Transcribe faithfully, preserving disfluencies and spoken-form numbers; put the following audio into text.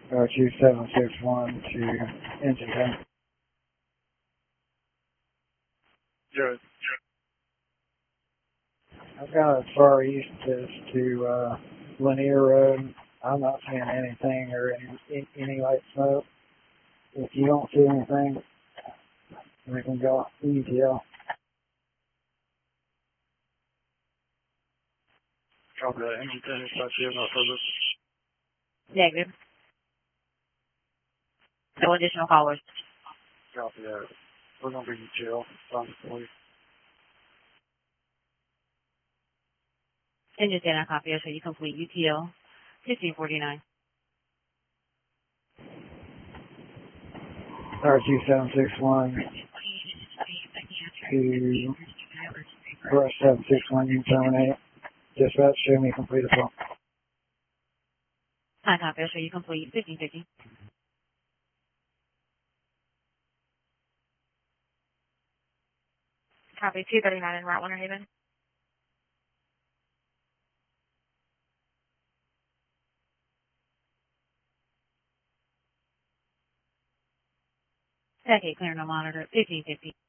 R two seven six one to engine tank. Good. I've got as far east as to uh, Lanier Road. I'm not seeing anything or any, any light smoke. If you don't see anything, we can go E T L. Copy that. Engine ten, five zero, not further. Negative. No additional callers. Copy that. We're going to be in jail. Time for you. Engine ten, I copy. So you complete U T L fifteen forty-nine. R two seven six one to brush seven six one, you terminate. Dispatch, show me complete assault. I copy. So you complete fifteen fifty. Copy two thirty-nine in Route Winter Haven. Okay, clear no monitor fifteen fifty.